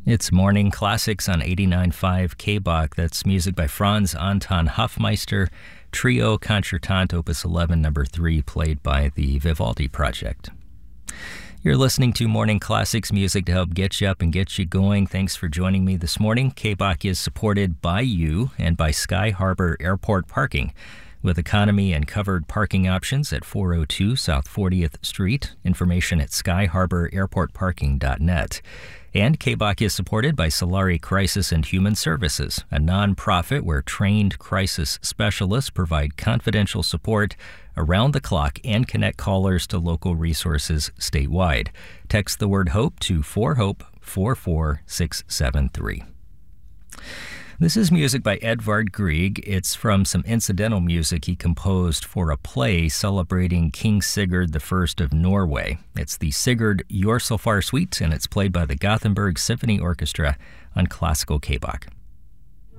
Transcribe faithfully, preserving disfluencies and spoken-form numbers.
It's Morning Classics on eighty-nine point five K B O C. That's music by Franz Anton Hofmeister, Trio Concertante Opus eleven, number three, played by the Vivaldi Project. You're listening to Morning Classics, music to help get you up and get you going. Thanks for joining me this morning. K B O C is supported by you and by Sky Harbor Airport Parking, with economy and covered parking options at four oh two South fortieth Street. Information at sky harbor airport parking dot net. And K B O C is supported by Solari Crisis and Human Services, a nonprofit where trained crisis specialists provide confidential support around the clock and connect callers to local resources statewide. Text the word HOPE to four hope four four six seven three. This is music by Edvard Grieg. It's from some incidental music he composed for a play celebrating King Sigurd the First of Norway. It's the Sigurd Jorsalfar Suite, and it's played by the Gothenburg Symphony Orchestra on Classical K B O C.